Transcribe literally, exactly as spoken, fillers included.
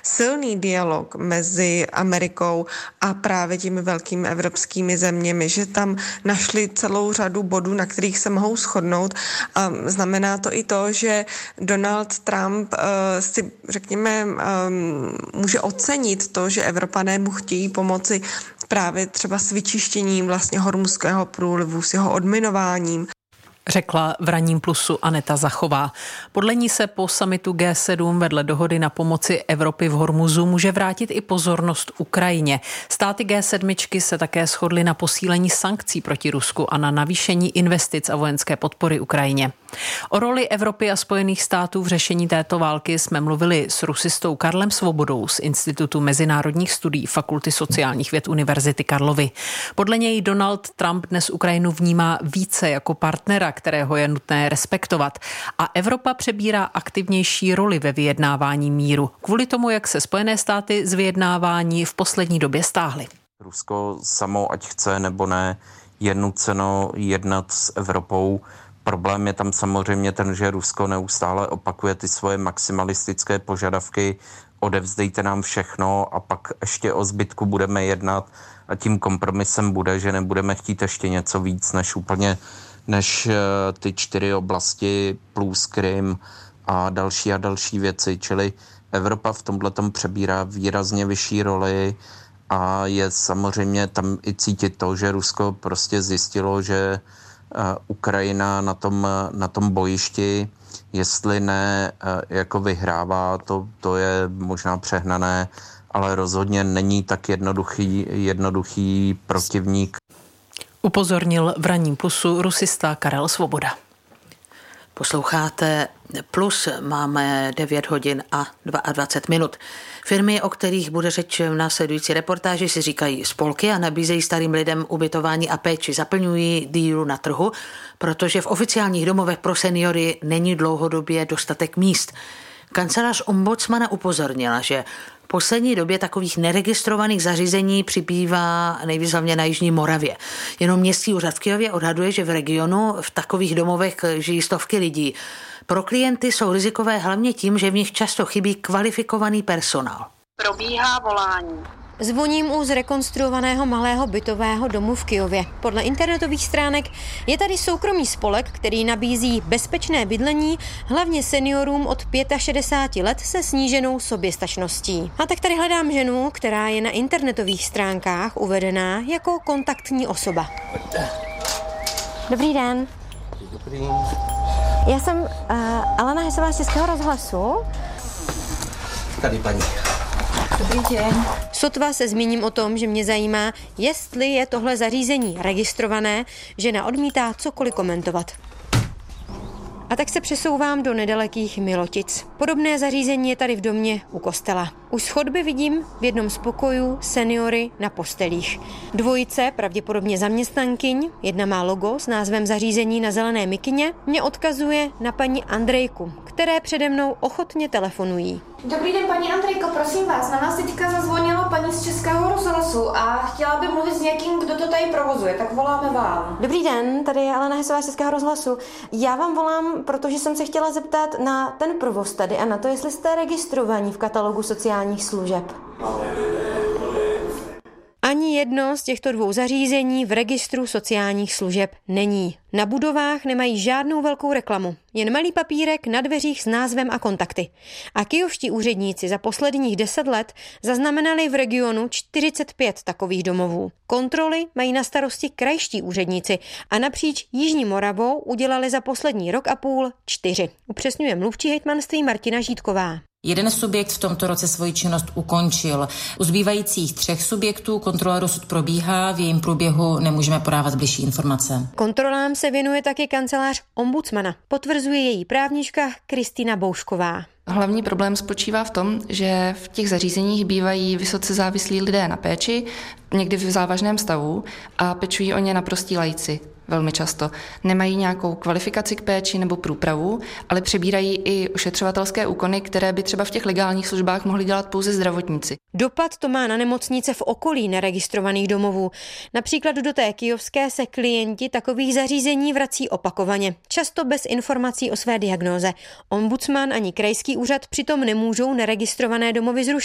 silný dialog mezi Amerikou a právě těmi velkými evropskými zeměmi, že tam našli celou řadu bodů, na kterých se mohou shodnout. Znamená to i to, že Donald Trump si, řekněme, může ocenit to, že Evropané mu chtějí pomoci právě třeba s vyčištěním vlastně Hormuzského průlivu, s jeho odminováním. Řekla v Ranním plusu Aneta Zachová. Podle ní se po summitu G sedm vedle dohody na pomoci Evropy v Hormuzu může vrátit i pozornost Ukrajině. Státy G sedm se také shodly na posílení sankcí proti Rusku a na navýšení investic a vojenské podpory Ukrajině. O roli Evropy a Spojených států v řešení této války jsme mluvili s rusistou Karlem Svobodou z Institutu mezinárodních studií Fakulty sociálních věd Univerzity Karlovy. Podle něj Donald Trump dnes Ukrajinu vnímá více jako partnera, kterého je nutné respektovat. A Evropa přebírá aktivnější roli ve vyjednávání míru, kvůli tomu, jak se Spojené státy z vyjednávání v poslední době stáhly. Rusko samo, ať chce nebo ne, je nuceno jednat s Evropou. Problém je tam samozřejmě ten, že Rusko neustále opakuje ty svoje maximalistické požadavky, odevzdejte nám všechno a pak ještě o zbytku budeme jednat a tím kompromisem bude, že nebudeme chtít ještě něco víc než úplně než ty čtyři oblasti plus Krym a další a další věci. Čili Evropa v tomhletom přebírá výrazně vyšší roli a je samozřejmě tam i cítit to, že Rusko prostě zjistilo, že Ukrajina na tom, na tom bojišti, jestli ne jako vyhrává, to, to je možná přehnané, ale rozhodně není tak jednoduchý, jednoduchý protivník. Upozornil v Ranním plusu rusista Karel Svoboda. Posloucháte Plus, máme devět hodin a dvacet dva minut. Firmy, o kterých bude řeč v následující reportáži, si říkají spolky a nabízejí starým lidem ubytování a péči. Zaplňují díru na trhu, protože v oficiálních domovech pro seniory není dlouhodobě dostatek míst. Kancelář ombudsmana upozornila, že v poslední době takových neregistrovaných zařízení přibývá nejvíc hlavně na Jižní Moravě. Jenom městský úřad v Kyjově odhaduje, že v regionu v takových domovech žijí stovky lidí. Pro klienty jsou rizikové hlavně tím, že v nich často chybí kvalifikovaný personál. Probíhá volání. Zvoním u zrekonstruovaného malého bytového domu v Kyjově. Podle internetových stránek je tady soukromý spolek, který nabízí bezpečné bydlení hlavně seniorům od šedesáti pěti let se sníženou soběstačností. A tak tady hledám ženu, která je na internetových stránkách uvedená jako kontaktní osoba. Dobrý den. Dobrý. Já jsem uh, Alena Hesová z Českého rozhlasu. Tady paní. Dobrý den. Sotva se zmíním o tom, že mě zajímá, jestli je tohle zařízení registrované, žena odmítá cokoliv komentovat. A tak se přesouvám do nedalekých Milotic. Podobné zařízení je tady v domě u kostela. Už z chodby vidím v jednom z pokojů seniory na postelích. Dvojice, pravděpodobně zaměstnankyň, jedna má logo s názvem zařízení na zelené mikině, mě odkazuje na paní Andrejku, které přede mnou ochotně telefonují. Dobrý den, paní Andrejko, prosím vás, na nás teďka zazvonila paní z Českého rozhlasu a chtěla by mluvit s někým, kdo to tady provozuje, tak voláme vám. Dobrý den, tady je Alena Hesová z Českého rozhlasu. Já vám volám, protože jsem se chtěla zeptat na ten provoz tady a na to, jestli jste registrovaní v katalogu sociálních služeb. Ani jedno z těchto dvou zařízení v registru sociálních služeb není. Na budovách nemají žádnou velkou reklamu, jen malý papírek na dveřích s názvem a kontakty. A kyjovští úředníci za posledních deset let zaznamenali v regionu čtyřicet pět takových domovů. Kontroly mají na starosti krajští úředníci a napříč Jižní Moravou udělali za poslední rok a půl čtyři. Upřesňuje mluvčí hejtmanství Martina Žítková. Jeden subjekt v tomto roce svoji činnost ukončil. U zbývajících třech subjektů kontrola dosud probíhá, v jejím průběhu nemůžeme podávat bližší informace. Kontrolám se věnuje taky kancelář ombudsmana, potvrzuje její právnička Kristýna Boušková. Hlavní problém spočívá v tom, že v těch zařízeních bývají vysoce závislí lidé na péči, někdy v závažném stavu a pečují o ně naprostí laici. Velmi často. Nemají nějakou kvalifikaci k péči nebo průpravu, ale přebírají i ošetřovatelské úkony, které by třeba v těch legálních službách mohli dělat pouze zdravotníci. Dopad to má na nemocnice v okolí neregistrovaných domovů. Například do té kyjovské se klienti takových zařízení vrací opakovaně, často bez informací o své diagnóze. Ombudsman ani krajský úřad přitom nemůžou neregistrované domovy zrušit.